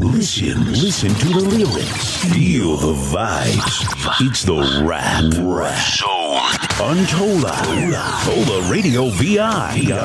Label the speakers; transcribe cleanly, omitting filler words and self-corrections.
Speaker 1: Listen to the lyrics. Feel the vibes. It's the Rap Zone. Untold Radio VI.